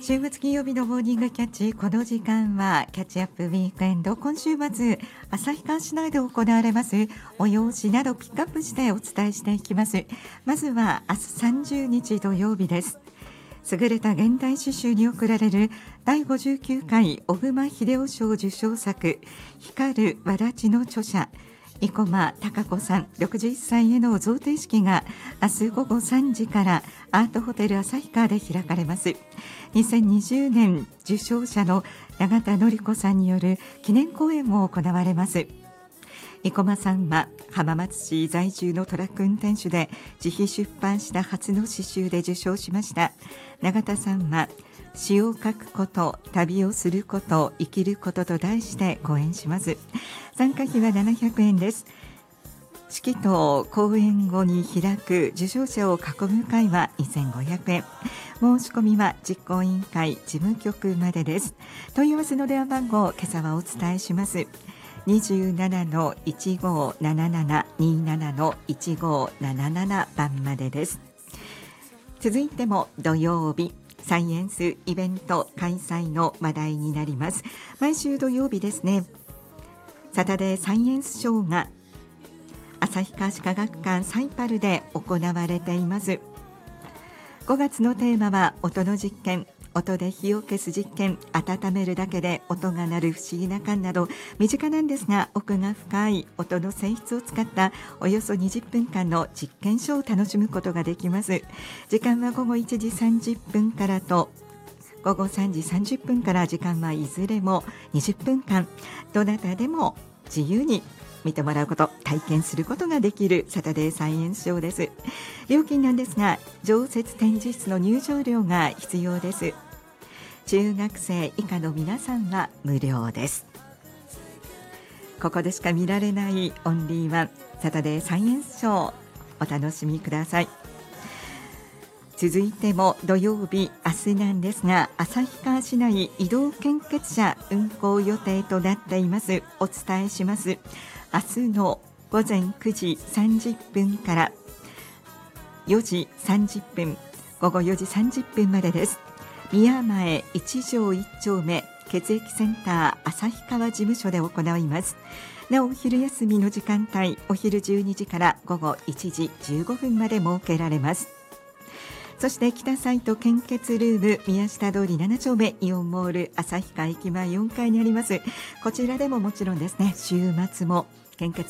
週末金曜日のモーニングキャッチ、この時間はキャッチアップウィークエンド。今週末旭川市内で行われます催しなどピックアップしてお伝えしていきます。まずは明日30日土曜日です。優れた現代詩集に贈られる第59回小熊秀夫賞受賞作光るわだちの著者生駒孝子さん61歳への贈呈式が明日午後3時からアートホテル旭川で開かれます。2020年受賞者の永田典子さんによる記念講演も行われます。生駒さんは浜松市在住のトラック運転手で自費出版した初の詩集で受賞しました。永田さんは詩を書くこと、旅をすること、生きることと題して講演します。参加費は700円です。式と講演後に開く受賞者を囲む会は2500円。申し込みは実行委員会事務局までです。問い合わせの電話番号、今朝はお伝えします。27-1577 27-1577 番までです。続いても土曜日、サイエンスイベント開催の話題になります。毎週土曜日ですね、サタデーサイエンスショーが旭川市科学館サイパルで行われています。5月のテーマは音の実験、音で火を消す実験、温めるだけで音が鳴る不思議な感など、身近なんですが奥が深い音の性質を使ったおよそ20分間の実験ショーを楽しむことができます。時間は午後1時30分からと午後3時30分から、時間はいずれも20分間、どなたでも自由に見てもらうこと、体験することができるサタデーサイエンスショーです。料金なんですが、常設展示室の入場料が必要です。中学生以下の皆さんは無料です。ここでしか見られないオンリーワンサタデーサイエンスショー、お楽しみください。続いても土曜日、明日なんですが、旭川市内移動献血車運行予定となっています。お伝えします。明日の午前9時30分から4時30分、午後4時30分までです。宮前一条一丁目血液センター旭川事務所で行います。なお昼休みの時間帯、お昼12時から午後1時15分まで設けられます。そして北サイト献血ルーム宮下通り7丁目イオンモール旭川駅前4階にあります。こちらでももちろんですね、週末も献血